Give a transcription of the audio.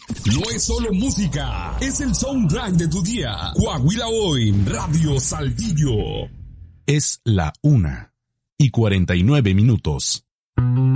No es solo música, es el soundtrack de tu día. Coahuila Hoy, Radio Saltillo. Es la 1:49.